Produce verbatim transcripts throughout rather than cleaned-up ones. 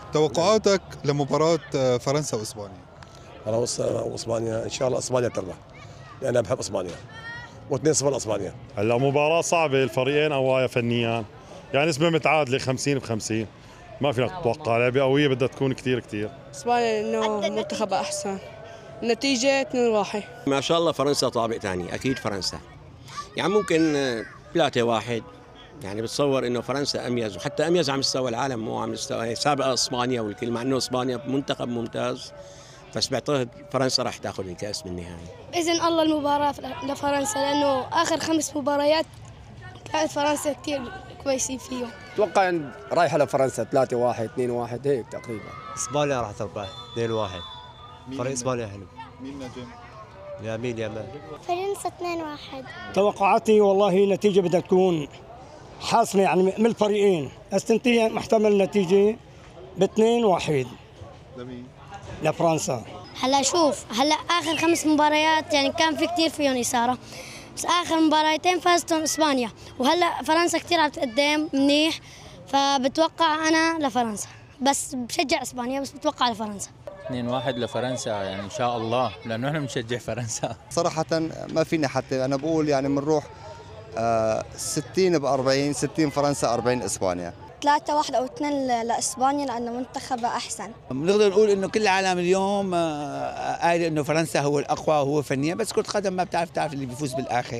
توقعاتك لمباراة فرنسا واسبانيا؟ فرنسا واسبانيا ان شاء الله اسبانيا تربح، لان انا بحب اسبانيا، واثنين صفر اسبانيا. هلا مباراة صعبة، الفريقين قوايا فنيا، يعني نسبة متعادلة خمسين بخمسين، ما فينا نتوقع، لعبة قوية بدها تكون كثير كثير. اسبانيا انه منتخب احسن. النتيجة اثنين واحد. ما شاء الله فرنسا طابق ثاني، اكيد فرنسا. يعني ممكن ثلاثة واحد، يعني بتصور انه فرنسا اميز، وحتى اميز على مستوى العالم، مو على مستوى سابقه اسبانيا والكل، مع انه اسبانيا منتخب ممتاز، بس بعتقد فرنسا راح تاخذ الكاس بالنهايه. باذن الله المباراه لفرنسا، لانه اخر خمس مباريات كانت فرنسا كثير كويسين فيهم. اتوقع ان رايحه لفرنسا ثلاثة واحد اثنين واحد هيك تقريبا. اسبانيا راح تربح اثنين واحد. فريق اسبانيا حلو. مين نجم؟ يمين يمين. فرنسا اثنين واحد. توقعاتي والله النتيجه بدها تكون حاسمه، يعني من الفريقين، استنتي محتمل النتيجه باثنين واحد. لمين؟ لفرنسا. هلا شوف، هلا اخر خمس مباريات يعني كان في كثير فيهم اثاره، بس اخر مباراتين فازتهم اسبانيا، وهلا فرنسا كثير عم تقدم منيح، فبتوقع انا لفرنسا، بس بشجع اسبانيا بس بتوقع لفرنسا. اثنين واحد لفرنسا يعني ان شاء الله، لانه احنا بنشجع فرنسا. صراحة ما فينا، حتى انا بقول يعني بنروح ستين ب أربعين، ستين فرنسا أربعين اسبانيا. ثلاثة واحد او اثنين لاسبانيا لانه منتخبها احسن. بنقدر نقول انه كل العالم اليوم قايل انه فرنسا هو الاقوى وهو فنيا، بس كرة قدم ما بتعرف تعرف اللي بيفوز بالاخر.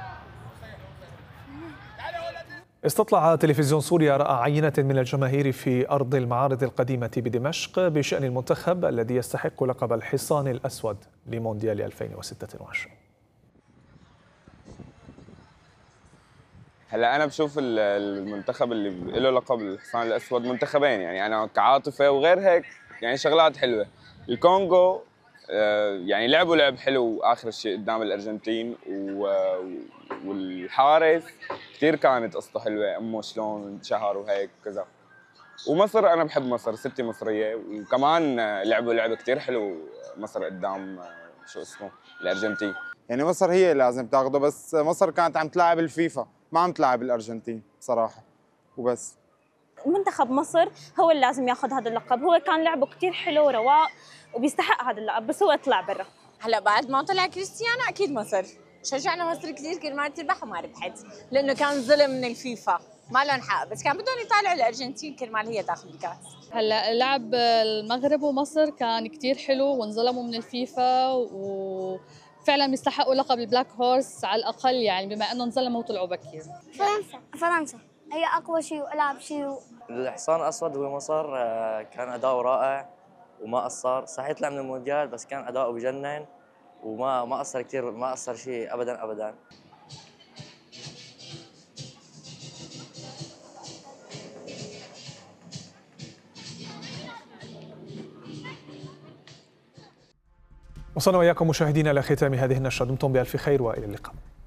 استطلع تلفزيون سوريا رأى عينة من الجماهير في أرض المعارض القديمة بدمشق بشأن المنتخب الذي يستحق لقب الحصان الأسود لمونديال ألفين وستة وعشرين. هلا انا بشوف المنتخب اللي له لقب الحصان الاسود منتخبين، يعني انا كعاطفه وغير هيك يعني شغلات حلوه. الكونغو يعني لعبوا لعب حلو اخر شيء قدام الارجنتين، والحارس كثير كانت قصته حلوه، امه شلون انشهر وهيك كذا. ومصر انا بحب مصر، ستي مصريه، وكمان لعبوا لعب كثير حلو مصر قدام شو اسمه الارجنتين. يعني مصر هي لازم تاخده، بس مصر كانت عم تلعب الفيفا، ما عم تلعب الارجنتين صراحه وبس. منتخب مصر هو اللي لازم ياخذ هذا اللقب، هو كان لعبه كثير حلو ورواق وبيستحق هذا اللقب، بس هو طلع برا. هلا بعد ما طلع كريستيانو اكيد مصر، شجعنا مصر كثير كرمال تربح وما ربحت، لانه كان ظلم من الفيفا، ما لهم حق، بس كان بدهم يطالعوا الارجنتين كرمال هي تاخذ الكاس. هلا لعب المغرب ومصر كان كثير حلو، وانظلموا من الفيفا، وفعلا بيستحقوا لقب البلاك هورس على الاقل، يعني بما انه انظلموا وطلعوا بكير. فرنسا فرنسا هي اقوى شيء والعب شيء. الحصان الاسود هو مصر، كان اداؤه رائع وما قصر، صحيح طلع من المونديال بس كان اداؤه بجنن وما ما قصر كثير، ما قصر شيء ابدا ابدا. وصلنا وإياكم مشاهدينا إلى ختام هذه النشرة، دمتم بألف خير وإلى اللقاء.